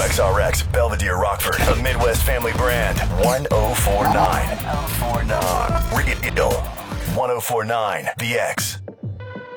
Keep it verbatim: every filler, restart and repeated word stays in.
X R X, Belvedere, Rockford, a Midwest family brand. one oh four nine. one oh four nine. Radio one oh four nine, The X.